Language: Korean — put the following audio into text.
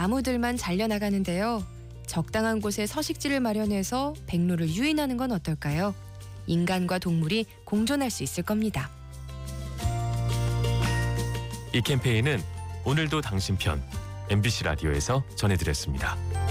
나무들만 잘려나가는데요. 적당한 곳에 서식지를 마련해서 백로를 유인하는 건 어떨까요? 인간과 동물이 공존할 수 있을 겁니다. 이 캠페인은 오늘도 당신 편 MBC 라디오에서 전해드렸습니다.